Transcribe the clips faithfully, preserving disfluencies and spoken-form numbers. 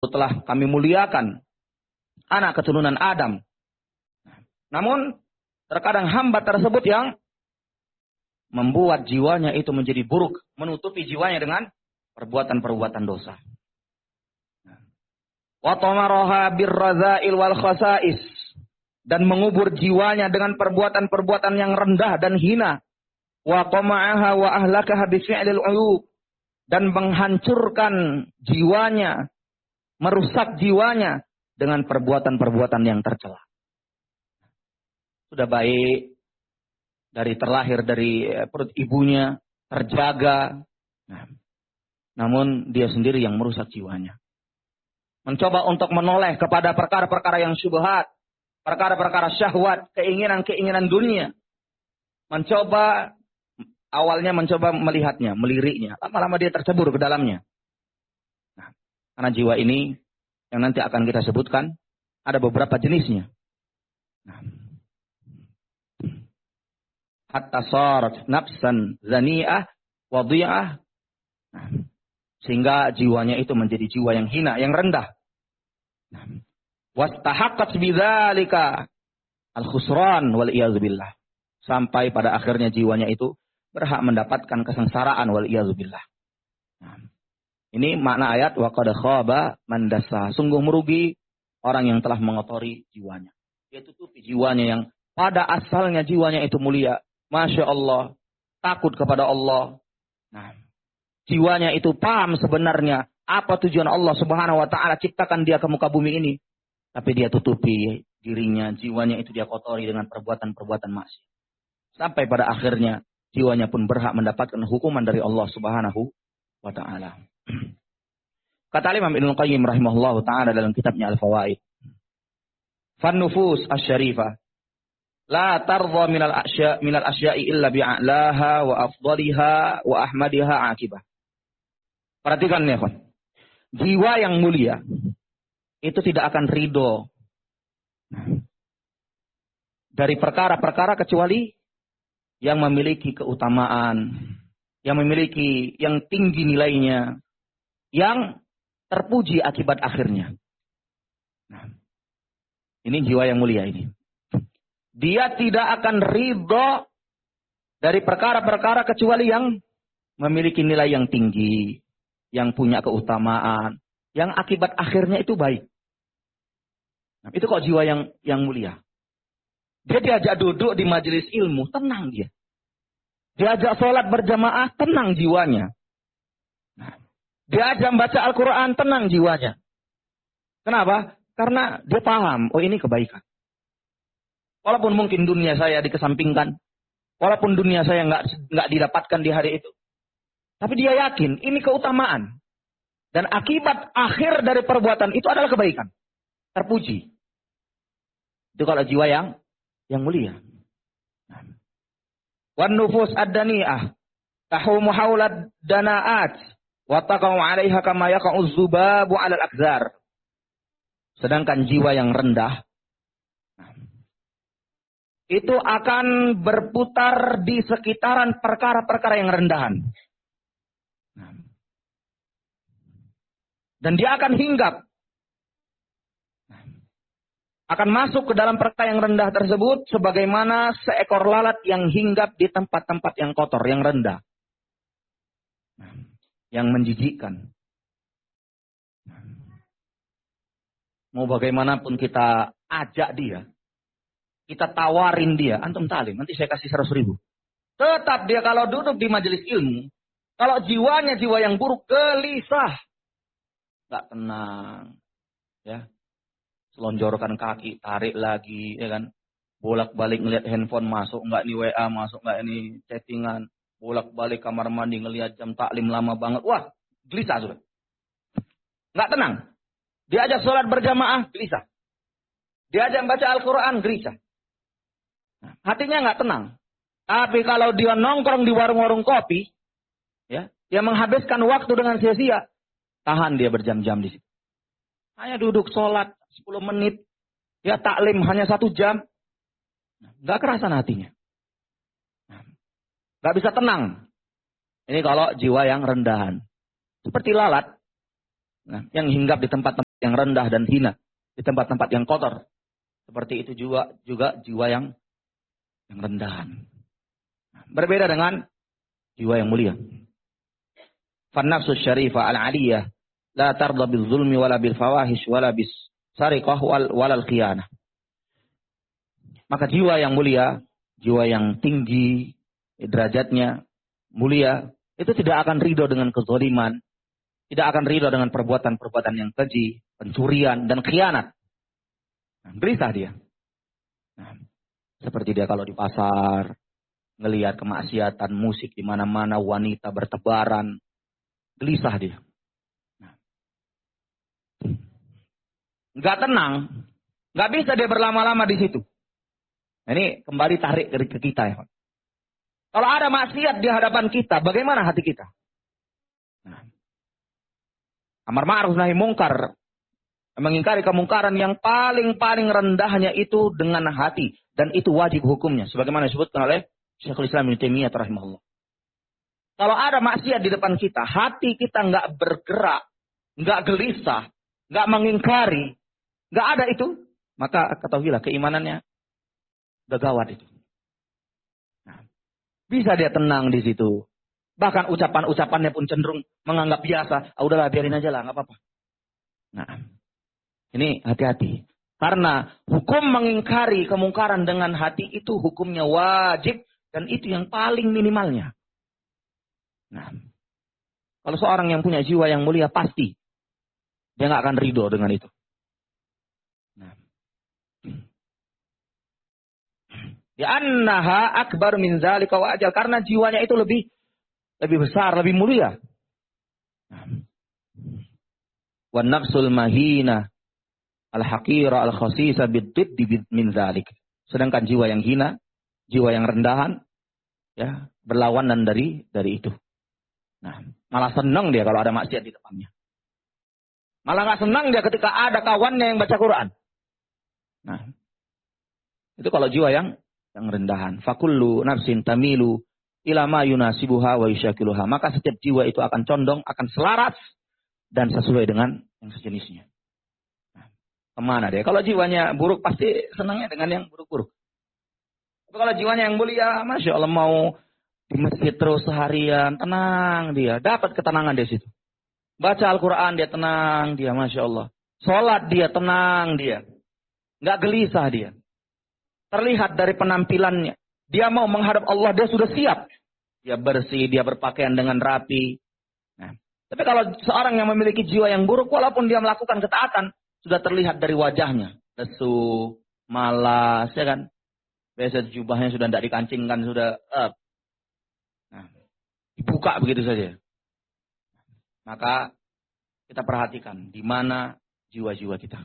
telah kami muliakan anak keturunan Adam. Namun terkadang hamba tersebut yang membuat jiwanya itu menjadi buruk, menutupi jiwanya dengan perbuatan-perbuatan dosa. Wa tamaraha birrazail wal khasais, dan mengubur jiwanya dengan perbuatan-perbuatan yang rendah dan hina. Wa qama'aha wa ahlakaha bi fi'lil 'uyub, dan menghancurkan jiwanya, merusak jiwanya dengan perbuatan-perbuatan yang tercela. Sudah baik dari terlahir dari perut ibunya, terjaga. Nah, namun dia sendiri yang merusak jiwanya. Mencoba untuk menoleh kepada perkara-perkara yang syubhat, perkara-perkara syahwat, keinginan-keinginan dunia. Mencoba, awalnya mencoba melihatnya, meliriknya. Lama-lama dia tercebur ke dalamnya. Nah, karena jiwa ini, yang nanti akan kita sebutkan, ada beberapa jenisnya. Nah, hatta sarat nafsan zani'ah wadhi'ah. Nah, sehingga jiwanya itu menjadi jiwa yang hina, yang rendah. Nah, wastahaqqat bidzalika al-khusran wal iyaz billah. Sampai pada akhirnya jiwanya itu berhak mendapatkan kesengsaraan wal iyaz billah. Nah, ini makna ayat wa qad khaba man dassa. Sungguh merugi orang yang telah mengotori jiwanya. Dia tutupi jiwanya yang pada asalnya jiwanya itu mulia. Masya Allah, takut kepada Allah. Nah, jiwanya itu paham sebenarnya apa tujuan Allah Subhanahu wa taala ciptakan dia ke muka bumi ini. Tapi dia tutupi dirinya, jiwanya itu dia kotori dengan perbuatan-perbuatan maksiat. Sampai pada akhirnya jiwanya pun berhak mendapatkan hukuman dari Allah Subhanahu wa taala. Kata Imam Ibnu Qayyim rahimahullahu taala dalam kitabnya Al-Fawaid. Fan nufus asy-syarifah la tardha minal asya minal asya'i illa bi'alaha wa afdaliha wa ahmadiha akibah. Perhatikan ya, kawan. Jiwa yang mulia itu tidak akan ridho dari perkara-perkara kecuali yang memiliki keutamaan, yang memiliki yang tinggi nilainya, yang terpuji akibat akhirnya. Nah, ini jiwa yang mulia ini. Dia tidak akan ridho dari perkara-perkara kecuali yang memiliki nilai yang tinggi, yang punya keutamaan, yang akibat akhirnya itu baik. Nah, itu kok jiwa yang yang mulia. Dia diajak duduk di majelis ilmu, tenang dia. Diajak sholat berjamaah, tenang jiwanya. Nah, diajak baca Al-Quran, tenang jiwanya. Kenapa? Karena dia paham, oh ini kebaikan. Walaupun mungkin dunia saya dikesampingkan, walaupun dunia saya nggak nggak didapatkan di hari itu, tapi dia yakin ini keutamaan dan akibat akhir dari perbuatan itu adalah kebaikan, terpuji. Itu kalau jiwa yang yang mulia. Wan nufus ad-dani'ah tahumu haula dana'at wa taqau 'alaiha kama yaqa'u dzubabu 'alal akzar. Sedangkan jiwa yang rendah itu akan berputar di sekitaran perkara-perkara yang rendahan. Dan dia akan hinggap. Akan masuk ke dalam perkara yang rendah tersebut sebagaimana seekor lalat yang hinggap di tempat-tempat yang kotor, yang rendah. Yang menjijikkan. Mau bagaimanapun kita ajak dia, kita tawarin dia, antum talim, nanti saya kasih seratus ribu. Tetap dia kalau duduk di majelis ilmu, kalau jiwanya jiwa yang buruk, gelisah. Gak tenang. Ya. Selonjorkan kaki, tarik lagi, ya kan. Bolak-balik ngelihat handphone masuk, enggak ini W A, masuk enggak ini chattingan. Bolak-balik kamar mandi ngelihat jam taklim lama banget. Wah, gelisah sudah. Enggak tenang. Diajak sholat berjamaah, gelisah. Diajak baca Al-Quran, gelisah. Hatinya enggak tenang. Tapi kalau dia nongkrong di warung-warung kopi, ya, dia menghabiskan waktu dengan sia-sia, tahan dia berjam-jam di situ. Hanya duduk sholat sepuluh menit, ya taklim hanya satu jam, nggak kerasan hatinya, nggak bisa tenang. Ini kalau jiwa yang rendahan, seperti lalat, nah, yang hinggap di tempat-tempat yang rendah dan hina, di tempat-tempat yang kotor. Seperti itu juga juga jiwa yang yang rendahan. Berbeda dengan jiwa yang mulia. Fan-nafsu syarifah al-aliyah la tarda bil zulmi wala bil fawahish wala bis sariqah wal khiyanah. Maka jiwa yang mulia, jiwa yang tinggi derajatnya, mulia, itu tidak akan ridho dengan kezaliman, tidak akan ridho dengan perbuatan-perbuatan yang keji, pencurian dan khianat. Nah, gelisah dia. Nah, seperti dia kalau di pasar, ngelihat kemaksiatan, musik di mana-mana, wanita bertebaran, gelisah dia. Nah, nggak tenang, nggak bisa dia berlama-lama di situ. Nah, ini kembali tarik ke kita ya. Kalau ada maksiat di hadapan kita, bagaimana hati kita? Nah, amar ma'ruf nahi mungkar, mengingkari kemungkaran yang paling-paling rendahnya itu dengan hati. Dan itu wajib hukumnya. Sebagaimana disebutkan oleh Syekhul Islam Ibnu Taimiyah rahimahullah. Kalau ada maksiat di depan kita, hati kita nggak bergerak, nggak gelisah, nggak mengingkari, nggak ada itu, maka ketahuilah keimanannya udah gawat itu. Nah, bisa dia tenang di situ. Bahkan ucapan-ucapannya pun cenderung menganggap biasa. Ah, udahlah biarin aja lah, nggak apa-apa. Nah, ini hati-hati. Karena hukum mengingkari kemungkaran dengan hati itu hukumnya wajib. Dan itu yang paling minimalnya. Nah, kalau seorang yang punya jiwa yang mulia pasti dia nggak akan ridho dengan itu. Nah, ya annaha akbar min zalika wa ajal, karena jiwanya itu lebih lebih besar, lebih mulia. Wan nafsul mahina al-haqira al-khasisa bid-didd min zalik. Sedangkan jiwa yang hina, jiwa yang rendahan, ya, berlawanan dari dari itu. Nah, malah senang dia kalau ada maksiat di depannya. Malah nggak senang dia ketika ada kawannya yang baca Quran. Nah, itu kalau jiwa yang yang rendahan. Fakullu nafsin tamilu ila ma yunasibuha wa yushakiluha. Maka setiap jiwa itu akan condong, akan selaras dan sesuai dengan yang sejenisnya. Nah, kemana dia? Kalau jiwanya buruk pasti senangnya dengan yang buruk-buruk. Tapi kalau jiwanya yang mulia, Masya Allah, mau di masjid terus seharian, tenang dia. Dapat ketenangan di situ. Baca Al-Quran dia tenang dia, Masya Allah. Sholat dia tenang dia. Nggak gelisah dia. Terlihat dari penampilannya. Dia mau menghadap Allah, dia sudah siap. Dia bersih, dia berpakaian dengan rapi. Nah, tapi kalau seorang yang memiliki jiwa yang buruk, walaupun dia melakukan ketaatan, sudah terlihat dari wajahnya. Lesu, malas, ya kan? Biasa jubahnya sudah tidak dikancingkan, sudah up. Nah, dibuka begitu saja. Maka kita perhatikan di mana jiwa-jiwa kita.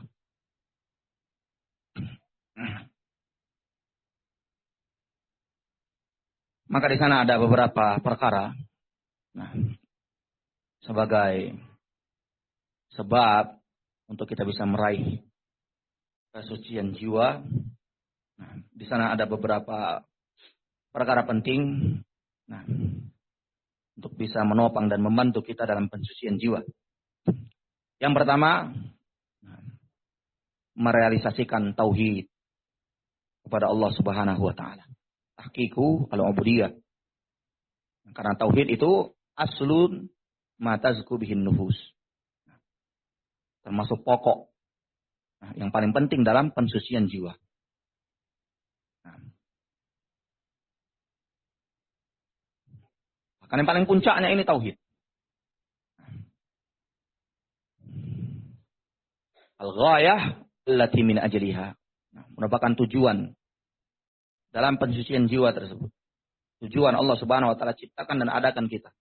Maka di sana ada beberapa perkara. Nah, sebagai sebab untuk kita bisa meraih kesucian jiwa. Nah, di sana ada beberapa perkara penting. Nah, untuk bisa menopang dan membantu kita dalam pensucian jiwa. Yang pertama, merealisasikan tauhid kepada Allah Subhanahu wa taala. Tahqiqu al-ubudiyah. Karena tauhid itu aslun ma tazku bihin nufus. Termasuk pokok. Nah, yang paling penting dalam pensucian jiwa. Nah, bahkan yang paling puncaknya ini tauhid. Al-ghayah allati min ajliha. Nah, merupakan tujuan dalam pensucian jiwa tersebut. Tujuan Allah Subhanahu wa taala ciptakan dan adakan kita.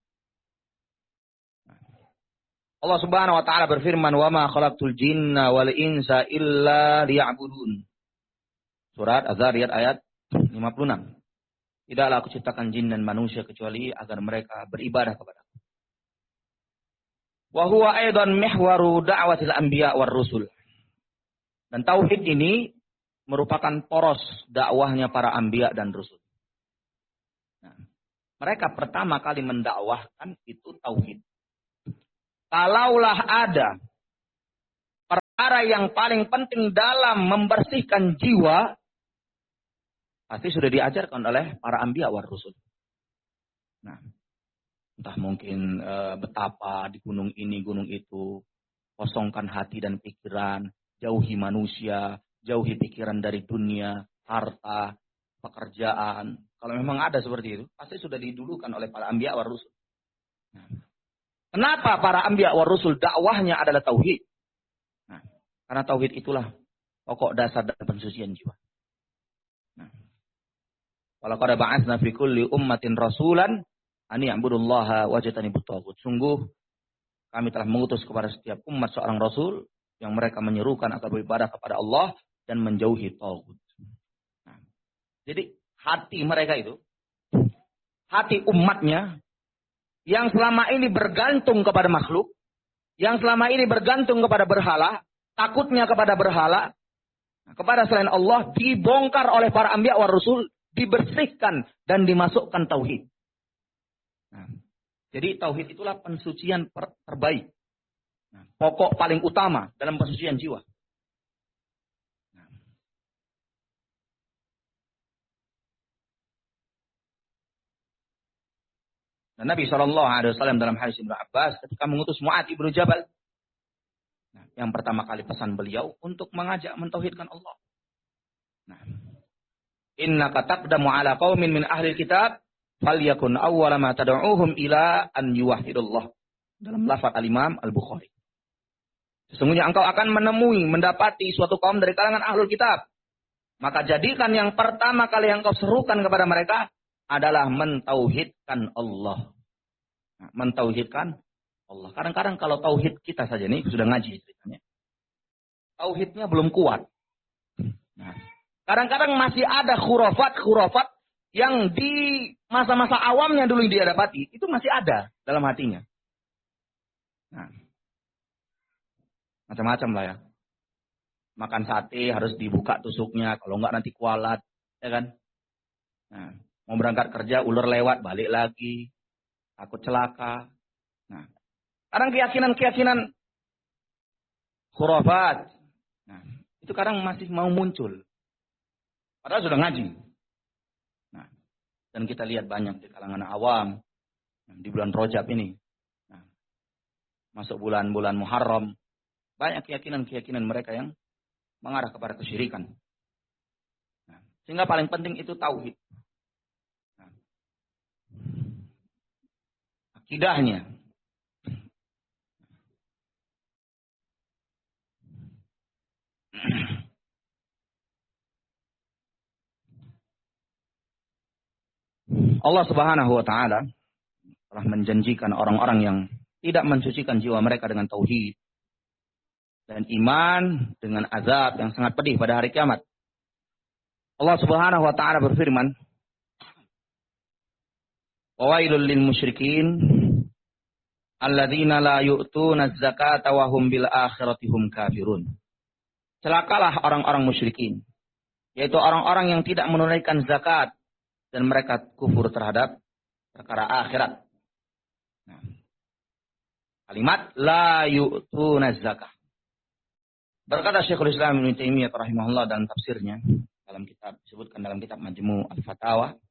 Allah Subhanahu wa taala berfirman, "Wa ma khalaqtul jinna wal insa illa liya'budun." Surat Az-Zariyat ayat lima puluh enam. Tidaklah aku ciptakan jin dan manusia kecuali agar mereka beribadah kepadaku. Wa huwa aidan mihwaru da'watil anbiya war rusul. Dan tauhid ini merupakan poros dakwahnya para anbiya dan rasul. Nah, mereka pertama kali mendakwahkan itu tauhid. Kalaulah ada Cara yang paling penting dalam membersihkan jiwa pasti sudah diajarkan oleh para anbiya war rusul. Nah, entah mungkin e, betapa di gunung ini, gunung itu, kosongkan hati dan pikiran, jauhi manusia, jauhi pikiran dari dunia, harta, pekerjaan. Kalau memang ada seperti itu, pasti sudah didulukan oleh para anbiya war rusul. Nah, kenapa para anbiya war rusul dakwahnya adalah tauhid? Nah, karena tauhid itulah pokok dasar dan pensucian jiwa. Nah, walaqad ba'atsna fi kulli ummatin rasulan an ya'budullaha wajtanibut taghut. Sungguh kami telah mengutus kepada setiap umat seorang rasul yang mereka menyerukan agar beribadah kepada Allah dan menjauhi taghut. Nah, jadi hati mereka itu, hati umatnya yang selama ini bergantung kepada makhluk, yang selama ini bergantung kepada berhala, takutnya kepada berhala, kepada selain Allah, dibongkar oleh para anbiya war rasul, dibersihkan dan dimasukkan tauhid. Nah, jadi tauhid itulah pensucian terbaik. Nah, pokok paling utama dalam pensucian jiwa. Nah. Dan Nabi shallallahu alaihi wasallam dalam hadis Ibnu Abbas ketika mengutus Mu'adz ibnu Jabal, nah, yang pertama kali pesan beliau untuk mengajak mentauhidkan Allah. Nah, innaka taqdamu ala qaumin min ahli kitab falyakun awwala ma tad'uuhum ila an yuwahhidullah. Dalam lafaz al-Imam Al-Bukhari. Sesungguhnya engkau akan menemui, mendapati suatu kaum dari kalangan ahlul kitab. Maka jadikan yang pertama kali yang kau serukan kepada mereka adalah mentauhidkan Allah. Nah, mentauhidkan Allah. Kadang-kadang kalau tauhid kita saja nih, sudah ngaji ceritanya. Tauhidnya belum kuat. Nah, kadang-kadang masih ada khurafat-khurafat yang di masa-masa awamnya dulu dia dapati, itu masih ada dalam hatinya. Nah, macam-macam lah ya. Makan sate harus dibuka tusuknya, kalau enggak nanti kualat, ya kan? Nah, mau berangkat kerja, ular lewat, balik lagi, takut celaka. Nah, kadang keyakinan-keyakinan khurafat, nah, itu kadang masih mau muncul. Padahal sudah ngaji. Nah, dan kita lihat banyak di kalangan awam di bulan Rajab ini. Nah, masuk bulan-bulan Muharram, banyak keyakinan-keyakinan mereka yang mengarah kepada kesyirikan. Nah, sehingga paling penting itu tauhid. Nah, akidahnya. Allah Subhanahu wa taala telah menjanjikan orang-orang yang tidak mensucikan jiwa mereka dengan tauhid dan iman dengan azab yang sangat pedih pada hari kiamat. Allah Subhanahu wa taala berfirman, "Wawailul lil musyrikin alladzina la yu'tuna az-zakata wa hum bil akhirati hum kafirun." Celakalah orang-orang musyrikin, yaitu orang-orang yang tidak menunaikan zakat dan mereka kufur terhadap perkara akhirat. Nah, kalimat la yu'tuna zakah. Berkata Syekhul Islam Ibnu Taimiyah rahimahullah dalam tafsirnya, dalam kitab disebutkan dalam kitab Majmu' Al-Fatawa.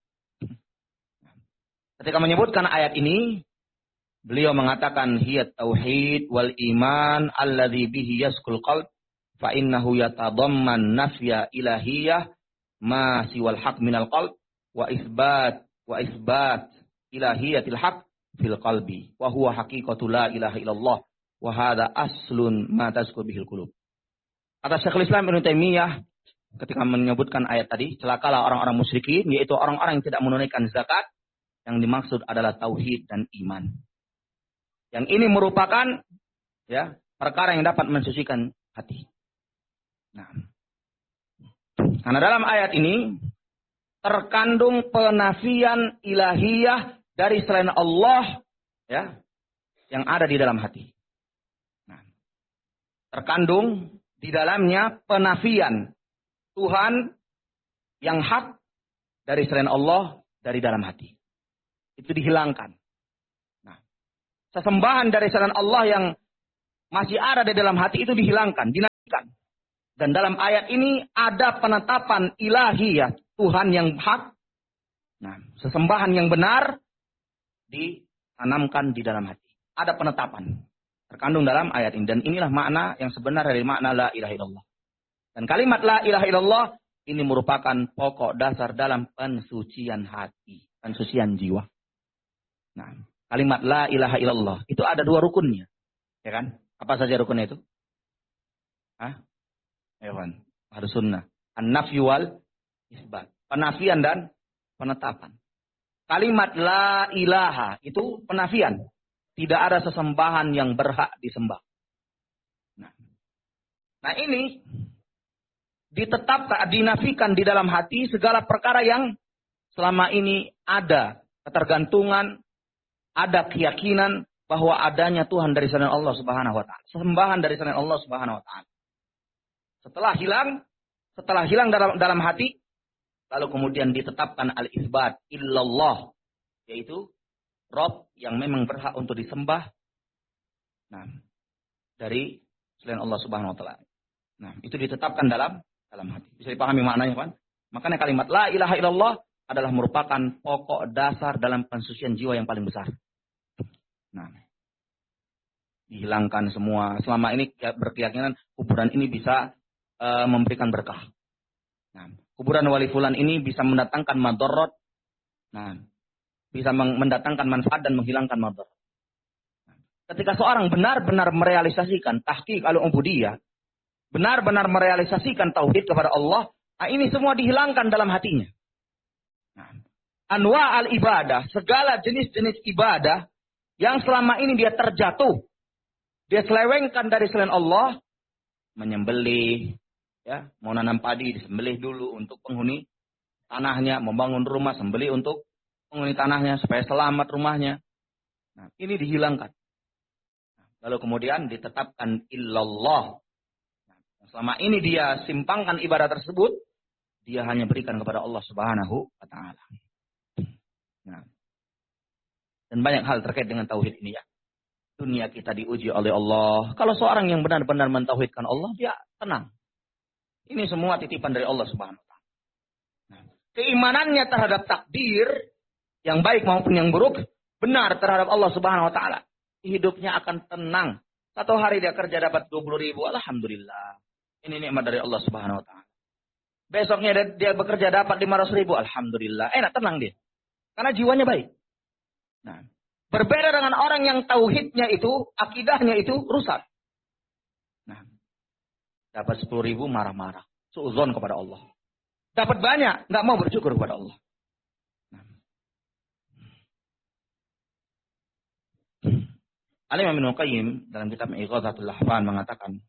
Ketika menyebutkan ayat ini, beliau mengatakan hiya tauhid wal iman alladzi bihi yaskul qalb fa innahu yatadamman nafya ilahiyah ma siwal haq minal qalb wa isbat wa isbat ilahiyatil haq fil qalbi wa huwa haqiqatu la ilaha illallah wa hadha aslun ma tazkur bihil qulub. Kata Syekhul Islam Ibnu Taimiyah ketika menyebutkan ayat tadi, celakalah orang-orang musyrikin, yaitu orang-orang yang tidak menunaikan zakat, yang dimaksud adalah tauhid dan iman. Yang ini merupakan ya perkara yang dapat mensucikan hati. Nah, karena dalam ayat ini terkandung penafian ilahiyah dari selain Allah ya yang ada di dalam hati. Nah, terkandung di dalamnya penafian Tuhan yang hak dari selain Allah dari dalam hati. Itu dihilangkan. Nah, sesembahan dari selain Allah yang masih ada di dalam hati itu dihilangkan. Dan dalam ayat ini ada penetapan ilahiyah, Tuhan yang hak. Nah, sesembahan yang benar ditanamkan di dalam hati. Ada penetapan terkandung dalam ayat ini. Dan inilah makna yang sebenar dari makna la ilaha illallah. Dan kalimat la ilaha illallah ini merupakan pokok dasar dalam pensucian hati, pensucian jiwa. Nah, kalimat la ilaha illallah itu ada dua rukunnya. Ya kan? Apa saja rukunnya itu? Hah? Ya kan? Harus sunnah. An-nafyu wal isbat. Penafian dan penetapan. Kalimat la ilaha itu penafian. Tidak ada sesembahan yang berhak disembah. Nah, nah ini ditetapkan, dinafikan di dalam hati segala perkara yang selama ini ada ketergantungan, ada keyakinan bahwa adanya Tuhan dari selain Allah Subhanahu wa taala, sembahan dari selain Allah Subhanahu wa taala. Setelah hilang, setelah hilang dalam dalam hati, lalu kemudian ditetapkan al-isbat illallah, yaitu Rob yang memang berhak untuk disembah. Nah, dari selain Allah Subhanahu wa taala. Nah, itu ditetapkan dalam dalam hati. Bisa dipahami maknanya, kan? Makanya kalimat la ilaha illallah adalah merupakan pokok dasar dalam pensucian jiwa yang paling besar. Nah, dihilangkan semua. Selama ini berkeyakinan kuburan ini bisa uh, memberikan berkah. Nah, kuburan wali fulan ini bisa mendatangkan madorot. Nah, bisa mendatangkan manfaat dan menghilangkan madorot. Nah, ketika seorang benar-benar merealisasikan tahqiq al-ubudiyah, benar-benar merealisasikan tauhid kepada Allah, nah ini semua dihilangkan dalam hatinya. Nah, anwa al-ibadah, segala jenis-jenis ibadah yang selama ini dia terjatuh, dia selewengkan dari selain Allah, menyembelih, ya, mau nanam padi disembelih dulu untuk penghuni tanahnya, membangun rumah sembelih untuk penghuni tanahnya supaya selamat rumahnya. Nah, ini dihilangkan. Lalu kemudian ditetapkan illallah. Nah, selama ini dia simpangkan ibadah tersebut, dia hanya berikan kepada Allah Subhanahu wa taala. Nah, dan banyak hal terkait dengan tauhid ini, ya. Dunia kita diuji oleh Allah. Kalau seorang yang benar-benar mentauhidkan Allah, dia tenang. Ini semua titipan dari Allah Subhanahu wa taala. Nah, keimanannya terhadap takdir yang baik maupun yang buruk benar terhadap Allah Subhanahu wa taala. Hidupnya akan tenang. Satu hari dia kerja dapat dua puluh ribu, alhamdulillah. Ini nikmat dari Allah Subhanahu wa taala. Besoknya dia, dia bekerja dapat lima ratus ribu, alhamdulillah. Enak, tenang dia. Karena jiwanya baik. Nah, berbeda dengan orang yang tauhidnya itu, akidahnya itu rusak. Nah, dapat sepuluh ribu marah-marah, suudzon kepada Allah. Dapat banyak, nggak mau bersyukur kepada Allah. Nah. Al-Imam Ibnu Qayyim dalam kitab Ighathatul Lahfan mengatakan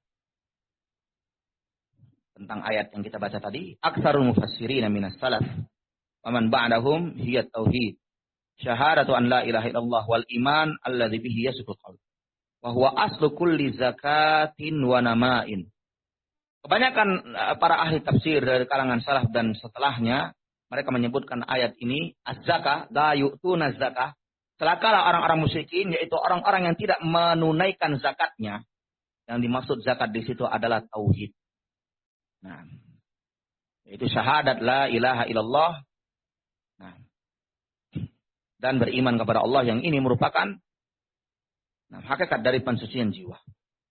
tentang ayat yang kita baca tadi, aktsarul mufassirin minas salaf wa man ba'dahum hiya tauhid. Syahadatu an la ilaha illallah wal iman alladzi bihi yasqut qalb. Wa huwa aslu kulli zakatin wa nama'in. Kebanyakan para ahli tafsir dari kalangan salaf dan setelahnya, mereka menyebutkan ayat ini az-zakah, la yu'tuna zakah. Celakalah orang-orang musyrikin, yaitu orang-orang yang tidak menunaikan zakatnya. Yang dimaksud zakat di situ adalah tauhid. Nah, yaitu syahadat la ilaha illallah. Nah, dan beriman kepada Allah, yang ini merupakan nah, hakikat dari pensucian jiwa.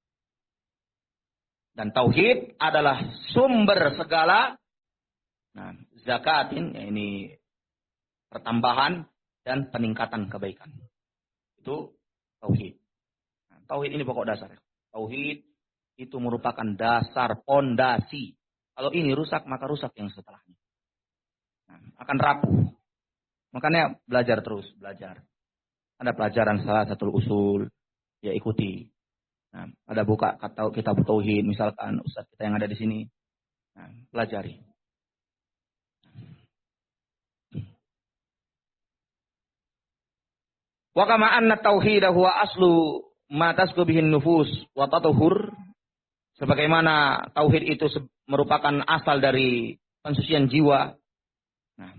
Dan tauhid adalah sumber segala nah, zakatin, ya ini pertambahan dan peningkatan kebaikan. Itu tauhid. Nah, tauhid ini pokok dasar. Tauhid itu merupakan dasar pondasi. Kalau ini rusak, maka rusak yang setelahnya. Nah, akan rapuh. Makanya belajar terus, belajar. Ada pelajaran salah satu usul, ya ikuti. Nah, ada buka kata kitab tauhid, misalkan ustaz kita yang ada di sini. Nah, pelajari. Wa kama anna tauhid huwa aslu ma tasku bihin nufus wa tatuhur. Sebagaimana tauhid itu merupakan asal dari pensucian jiwa. Nah,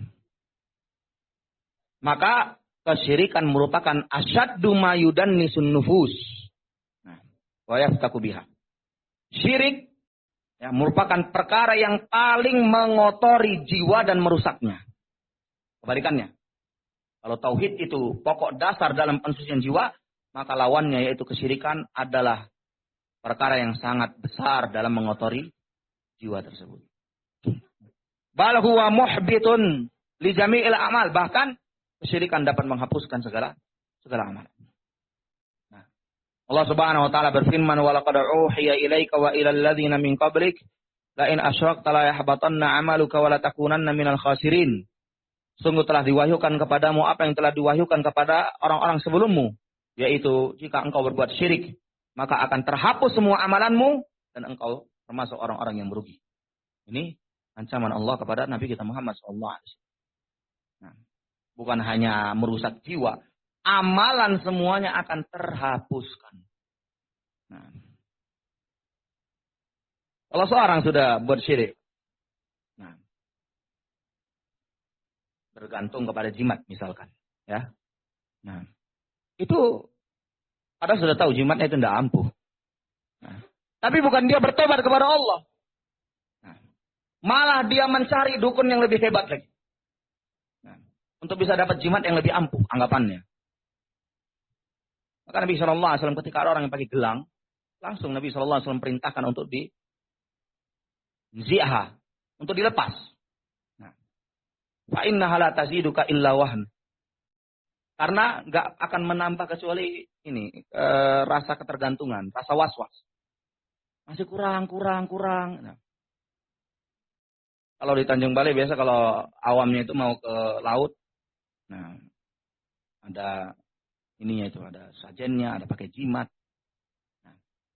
maka kesyirikan merupakan asyaddu ma yudannisun nufus. Nah, wa yaftaku biha. Syirik Ya, merupakan perkara yang paling mengotori jiwa dan merusaknya. Kebalikannya. Kalau tauhid itu pokok dasar dalam pensucian jiwa, maka lawannya yaitu kesyirikan adalah perkara yang sangat besar dalam mengotori jiwa tersebut. Bal huwa muhbitun li jami'il amal. Bahkan kesyirikan dapat menghapuskan segala segala amal. Nah, Allah Subhanahu wa taala berfirman, "Wa laqad uhiya ilaika wa ilal ladzina min qablik la in asyrakta la yahbatanna 'amaluka wa la takunanna minal khasirin." Sungguh telah diwahyukan kepadamu apa yang telah diwahyukan kepada orang-orang sebelummu, yaitu jika engkau berbuat syirik, maka akan terhapus semua amalanmu dan engkau termasuk orang-orang yang merugi. Ini ancaman Allah kepada Nabi kita Muhammad shallallahu alaihi wasallam. Nah, bukan hanya merusak jiwa, amalan semuanya akan terhapuskan. Nah, kalau seorang sudah bersyirik, nah, bergantung kepada jimat misalkan, ya. Nah, itu padahal sudah tahu jimatnya itu tidak ampuh. Nah, tapi bukan dia bertobat kepada Allah. Nah, malah dia mencari dukun yang lebih hebat lagi. Nah, untuk bisa dapat jimat yang lebih ampuh anggapannya. Maka Nabi shallallahu alaihi wasallam ketika ada orang yang pakai gelang, langsung Nabi shallallahu alaihi wasallam perintahkan untuk di zi'ah, untuk dilepas. Fa innaha la taziduka illa wahn. Karena enggak akan menambah kecuali ini e, rasa ketergantungan, rasa was-was. Masih kurang, kurang, kurang. Nah. Kalau di Tanjung Balai biasa kalau awamnya itu mau ke laut, nah ada ininya itu, ada sajennya, ada pakai jimat. Nah.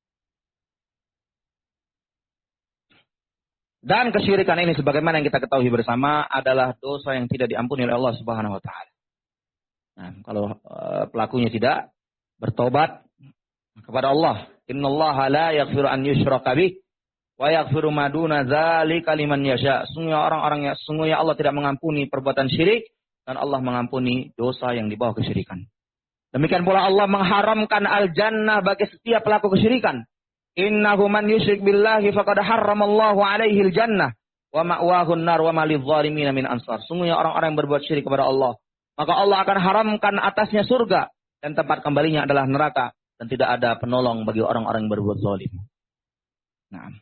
Dan kesyirikan ini sebagaimana yang kita ketahui bersama adalah dosa yang tidak diampuni oleh Allah Subhanahu wa taala. Nah, kalau uh, pelakunya tidak bertobat kepada Allah, innallaha la yaghfiru an yushraka bih wa yaghfiru ma duna dzalika liman yasha. Sungguhnya orang-orang yang sungguhnya Allah tidak mengampuni perbuatan syirik dan Allah mengampuni dosa yang di bawah kesyirikan. Demikian pula Allah mengharamkan al-jannah bagi setiap pelaku kesyirikan. Innahu man yusyrik billahi faqad harramallahu alaihi al-jannah wa ma'wahu an-nar wa ma lidh-dhalimin min ansar. Sungguhnya orang-orang yang berbuat syirik kepada Allah, maka Allah akan haramkan atasnya surga dan tempat kembalinya adalah neraka dan tidak ada penolong bagi orang-orang yang berbuat zalim. Nah.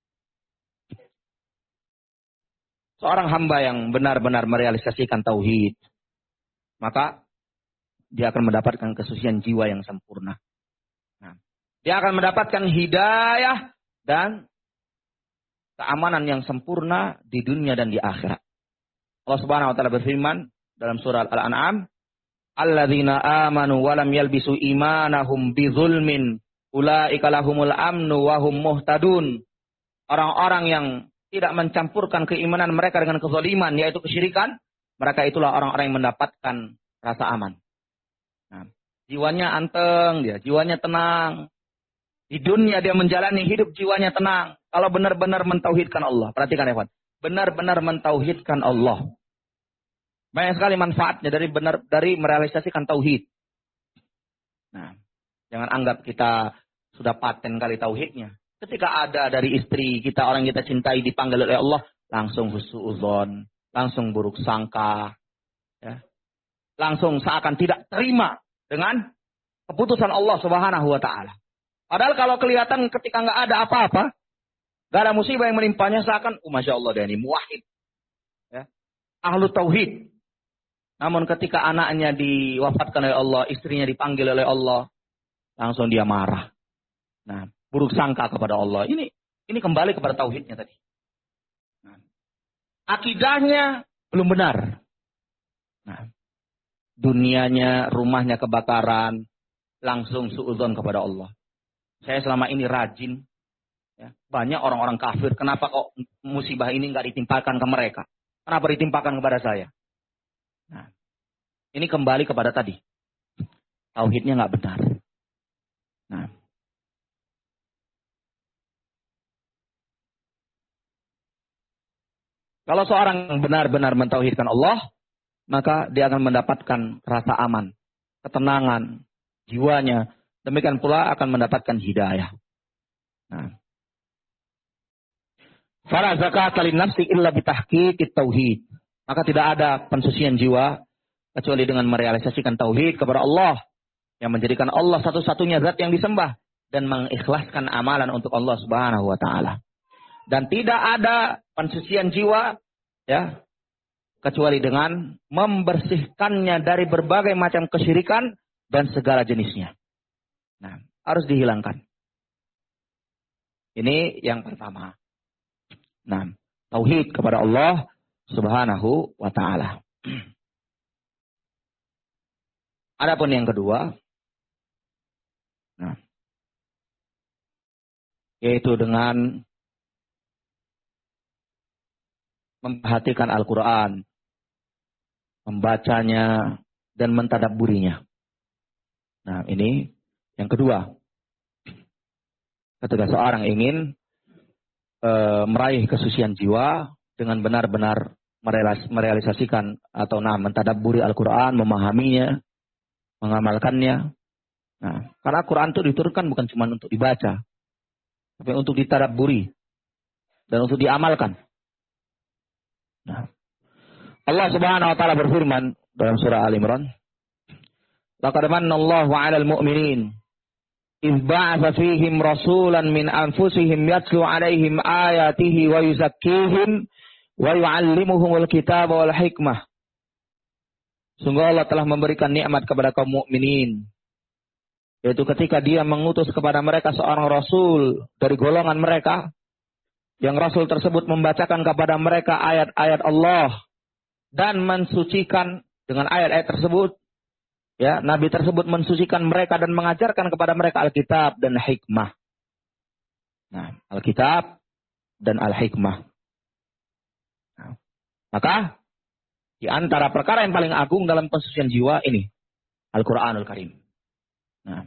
Seorang hamba yang benar-benar merealisasikan tauhid, maka dia akan mendapatkan kesucian jiwa yang sempurna. Nah, dia akan mendapatkan hidayah dan keamanan yang sempurna di dunia dan di akhirat. Allah Subhanahu wa taala berfirman dalam surah Al-An'am, "Alladzina amanu wa lam yalbisu imanahum bizulmin, ulaika lahumul amnu wa hum muhtadun." Orang-orang yang tidak mencampurkan keimanan mereka dengan kezaliman, yaitu kesyirikan, mereka itulah orang-orang yang mendapatkan rasa aman. Nah, jiwanya anteng, dia jiwanya tenang. Di dunia dia menjalani hidup jiwanya tenang. Kalau benar-benar mentauhidkan Allah. Perhatikan ya, Pak. Benar-benar mentauhidkan Allah. Banyak sekali manfaatnya dari benar dari merealisasikan tauhid. Nah, jangan anggap kita sudah paten kali tauhidnya. Ketika ada dari istri kita, orang kita cintai dipanggil oleh Allah, langsung husnudzon, langsung buruk sangka, ya. Langsung seakan tidak terima dengan keputusan Allah Subhanahu wa taala. Padahal kalau kelihatan ketika nggak ada apa-apa, nggak ada musibah yang menimpanya, seakan, oh, masya Allah dia ini muwahhid, ya, ahlu tauhid. Namun ketika anaknya diwafatkan oleh Allah, istrinya dipanggil oleh Allah, langsung dia marah. Nah, buruk sangka kepada Allah. Ini ini kembali kepada tauhidnya tadi. Nah, akidahnya belum benar. Nah, dunianya, rumahnya kebakaran, langsung suudzon kepada Allah. Saya selama ini rajin, ya, banyak orang-orang kafir. Kenapa kok musibah ini nggak ditimpakan ke mereka? Kenapa ditimpakan kepada saya? Nah, ini kembali kepada tadi. Tauhidnya nggak benar. Nah, kalau seorang benar-benar mentauhidkan Allah, maka dia akan mendapatkan rasa aman, ketenangan, jiwanya. Demikian pula akan mendapatkan hidayah. Nah, Fala zakata lin nafsi illa bitahqiqit tauhid. Maka tidak ada pensucian jiwa kecuali dengan merealisasikan tauhid kepada Allah, yang menjadikan Allah satu-satunya zat yang disembah dan mengikhlaskan amalan untuk Allah Subhanahu wa taala. Dan tidak ada pensucian jiwa ya kecuali dengan membersihkannya dari berbagai macam kesyirikan dan segala jenisnya. Nah, harus dihilangkan. Ini yang pertama. Nah, tauhid kepada Allah Subhanahu wa taala. Adapun yang kedua, nah, yaitu dengan memperhatikan Al-Quran, membacanya, dan mentadabburinya. Nah, ini yang kedua. Ketika seorang ingin e, meraih kesucian jiwa dengan benar-benar merealis, merealisasikan atau nah, mentadabburi Al-Quran, memahaminya, mengamalkannya. Nah, karena Al-Quran itu diturunkan bukan cuma untuk dibaca, tapi untuk ditadabburi dan untuk diamalkan. Nah, Allah Subhanahu wa taala berfirman dalam surah Al-Imran, "Laqad manna Allahu 'alal mu'minin idz ba'atsa fihim rasulan min anfusihim yatlu 'alaihim ayatihi wa yuzakkihim wa yu'allimuhumul kitaba wal hikmah." Sungguh Allah telah memberikan nikmat kepada kaum mukminin, yaitu ketika Dia mengutus kepada mereka seorang rasul dari golongan mereka, yang rasul tersebut membacakan kepada mereka ayat-ayat Allah dan mensucikan dengan ayat-ayat tersebut. Ya, Nabi tersebut mensucikan mereka dan mengajarkan kepada mereka Alkitab dan hikmah. Nah, Alkitab dan Al-Hikmah. Nah, maka di antara perkara yang paling agung dalam pensucian jiwa ini Al-Quranul Karim. Nah,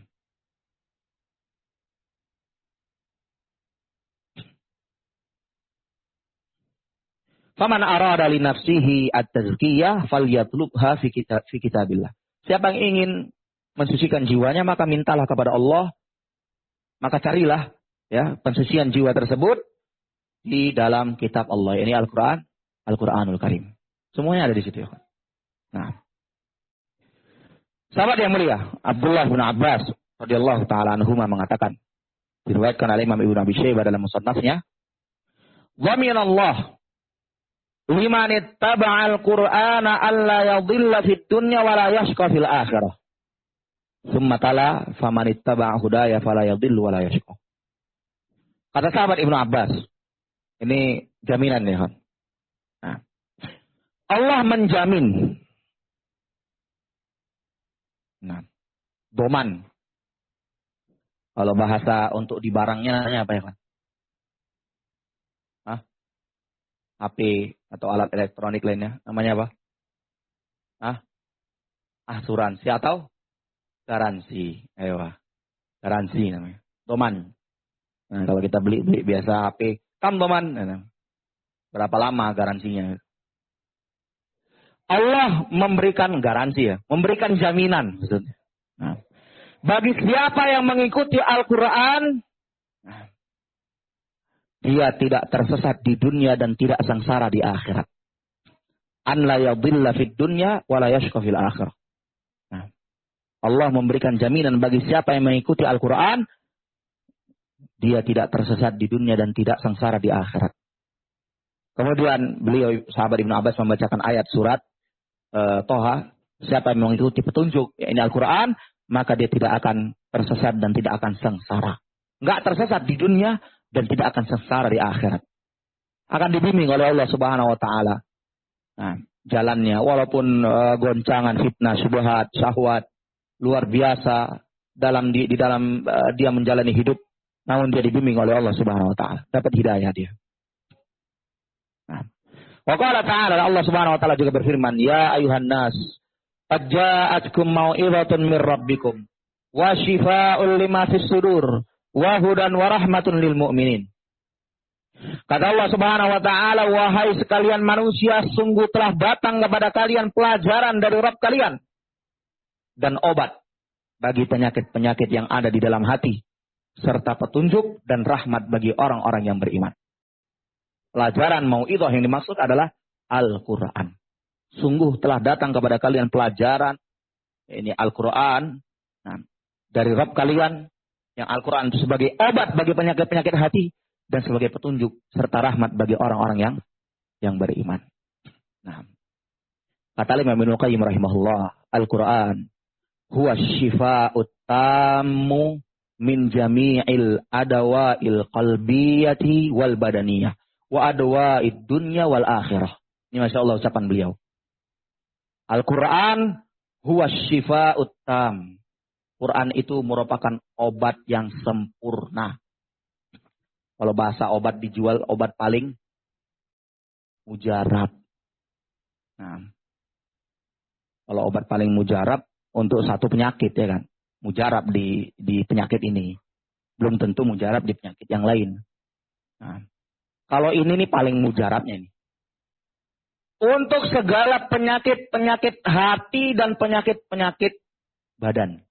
faman arada li nafsihi at-tazkiyah falyatlubha fi kitab fi kitabillah. Siapa yang ingin mensucikan jiwanya, maka mintalah kepada Allah, maka carilah ya pensucian jiwa tersebut di dalam kitab Allah. Ini Al-Qur'an, Al-Qur'anul Karim. Semuanya ada di situ ya. Nah, sahabat yang mulia, Abdullah bin Abbas radhiyallahu taala anhuma mengatakan, diriwayatkan oleh Imam Ibnu Abi Syaibah dalam musannafnya, "Wa minallah liman ittaba'al Qur'ana alla yadhilla fid dunya wa la yashqa fil akhirah. Tsumma tala faman ittaba'a hudaya fala yadhillu wa la yashqa." Kata sahabat Ibnu Abbas, ini jaminan ya, nah, Allah menjamin, nah, doman. Kalau bahasa untuk di barangnya namanya apa ya kan? Hah? H P atau alat elektronik lainnya, namanya apa? Hah? Asuransi atau garansi? Ayo, garansi namanya. Doman. Nah, kalau kita beli, beli biasa H P, kam doman. Nah, berapa lama garansinya? Allah memberikan garansi ya, memberikan jaminan maksudnya. Nah, bagi siapa yang mengikuti Al-Quran, nah, dia tidak tersesat di dunia dan tidak sengsara di akhirat. An la yadhilla fid dunya wa la yashqa fil akhirah. Nah, Allah memberikan jaminan bagi siapa yang mengikuti Al-Quran, dia tidak tersesat di dunia dan tidak sengsara di akhirat. Kemudian beliau sahabat Ibnu Abbas membacakan ayat surat uh, Toha, siapa yang mengikuti petunjuk ya, ini Al-Quran, maka dia tidak akan tersesat dan tidak akan sengsara. Enggak tersesat di dunia dan tidak akan sengsara di akhirat. Akan dibimbing oleh Allah Subhanahu wa taala. Nah, jalannya walaupun uh, goncangan, fitnah, syubhat, syahwat luar biasa dalam di, di dalam uh, dia menjalani hidup, namun dia dibimbing oleh Allah Subhanahu wa taala, dapat hidayah dia. Nah, wa qala ta'ala, Allah Subhanahu wa taala juga berfirman, "Ya ayuhan nas, qad ja'atkum mau'izatun mir rabbikum wa shifaa'un lima fis sudur wa hudan wa rahmatun lil mu'minin." Kata Allah Subhanahu wa taala, "Wahai sekalian manusia, sungguh telah datang kepada kalian pelajaran dari Rabb kalian dan obat bagi penyakit-penyakit yang ada di dalam hati, serta petunjuk dan rahmat bagi orang-orang yang beriman." Pelajaran mau'idhah yang dimaksud adalah Al-Quran. Sungguh telah datang kepada kalian pelajaran. Ini Al-Quran. Nah, dari Rabb kalian. Yang Al-Quran itu sebagai obat bagi penyakit-penyakit hati. Dan sebagai petunjuk serta rahmat bagi orang-orang yang yang beriman. Nah, kata Imam Ibnu Qayyim rahimahullah. Al-Quran. Huwa syifa'ut tammu min jami'il adawa'il qalbiyati wal badaniyah. Wa adwa'id dunya wal akhirah. Ini Masya Allah ucapan beliau. Al-Quran huwa syifa'ut tam. Quran itu merupakan obat yang sempurna. Kalau bahasa obat dijual, obat paling mujarab. Nah, kalau obat paling mujarab untuk satu penyakit ya kan. Mujarab di di penyakit ini. Belum tentu mujarab di penyakit yang lain. Nah, kalau ini nih paling mujarabnya nih. Untuk segala penyakit-penyakit hati dan penyakit-penyakit badan.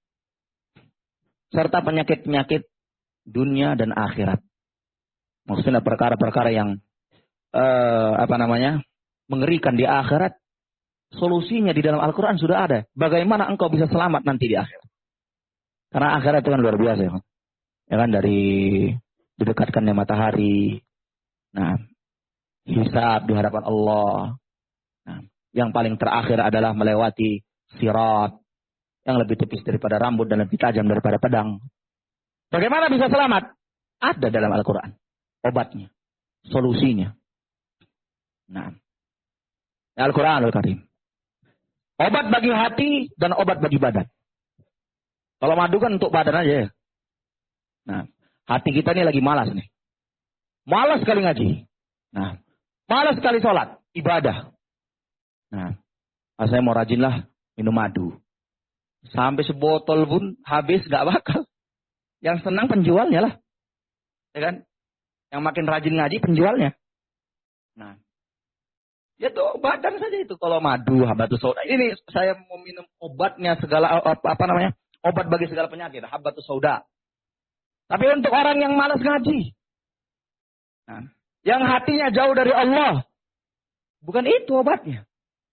Serta penyakit-penyakit dunia dan akhirat. Maksudnya perkara-perkara yang eh, apa namanya mengerikan di akhirat. Solusinya di dalam Al-Quran sudah ada. Bagaimana engkau bisa selamat nanti di akhirat. Karena akhirat itu kan luar biasa ya. Ya kan dari didekatkannya matahari. Nah, hisab di hadapan Allah. Nah, yang paling terakhir adalah melewati sirat yang lebih tipis daripada rambut dan lebih tajam daripada pedang. Bagaimana bisa selamat? Ada dalam Al-Quran. Obatnya. Solusinya. Nah, Al-Quran Al-Karim. Obat bagi hati dan obat bagi badan. Kalau madu kan untuk badan aja ya. Nah, hati kita ini lagi malas nih. Malas sekali ngaji. Nah, malas sekali sholat. Ibadah. Nah, saya mau rajinlah minum madu. Sampai sebotol pun habis gak bakal. Yang senang penjualnya lah. Ya kan? Yang makin rajin ngaji penjualnya. Nah, ya tuh badan saja itu. Kalau madu, habatus sauda. Ini saya mau minum obatnya segala, apa, apa namanya? Obat bagi segala penyakit. Habatus sauda. Tapi untuk orang yang malas ngaji. Nah, yang hatinya jauh dari Allah. Bukan itu obatnya.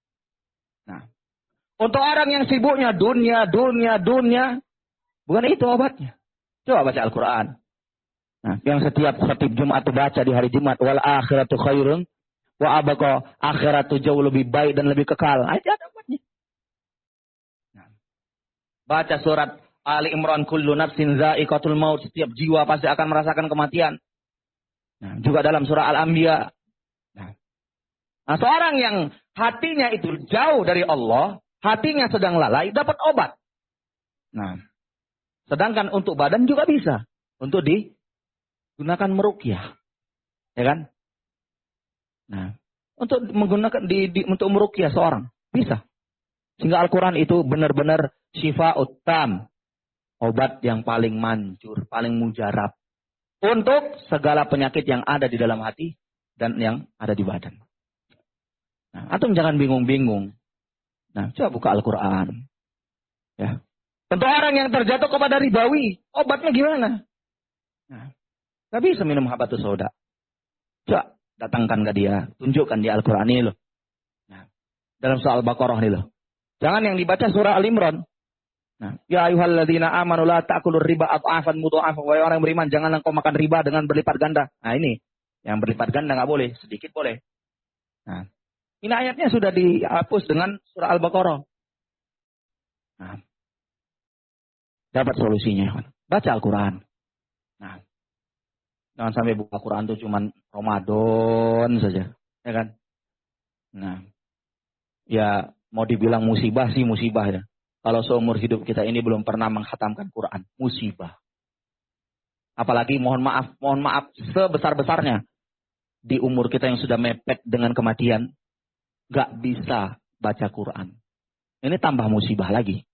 Nah, untuk orang yang sibuknya dunia, dunia, dunia. Bukan itu obatnya. Coba baca Al-Quran. Nah, yang setiap khatib Jumat itu baca di hari Jumat. Wal akhiratu khairun. Wa abqa, akhirat itu jauh lebih baik dan lebih kekal. Aja ada obatnya. Nah, baca surat Ali Imran, kullu nafsin za'iqatul maut. Setiap jiwa pasti akan merasakan kematian. Nah, juga dalam surah Al-Anbiya. Nah, nah, seorang yang hatinya itu jauh dari Allah, hatinya sedang lalai, dapat obat. Nah, sedangkan untuk badan juga bisa. Untuk digunakan meruqyah. Ya kan? Nah, untuk menggunakan di, di untuk meruqyah seorang bisa. Sehingga Al-Quran itu benar-benar syifa'ut tam. Obat yang paling manjur, paling mujarab. Untuk segala penyakit yang ada di dalam hati dan yang ada di badan. Nah, antum jangan bingung-bingung. Nah, coba buka Al-Quran. Ya. Tentu orang yang terjatuh kepada ribawi, obatnya gimana? Nah, gak bisa minum habatus sauda. Coba datangkan ke dia, tunjukkan di Al-Quran ini loh. Nah, dalam surah Al-Baqarah ini loh. Jangan yang dibaca surah Al-Imran. Nah, ya ayyuhalladzina amanu la ta'kulur riba adhafan mudha'afan. Wahai orang yang beriman, jangan engkau makan riba dengan berlipat ganda. Nah, ini yang berlipat ganda enggak boleh, sedikit boleh. Nah, ini ayatnya sudah dihapus dengan surah Al-Baqarah. Nah, dapat solusinya. Baca Al-Quran. Nah, jangan sampai buka Quran itu cuma Ramadan saja, ya kan? Nah, ya mau dibilang musibah sih musibah ya. Kalau seumur hidup kita ini belum pernah menghatamkan Quran, musibah. Apalagi mohon maaf, mohon maaf sebesar-besarnya di umur kita yang sudah mepet dengan kematian, gak bisa baca Quran. Ini tambah musibah lagi.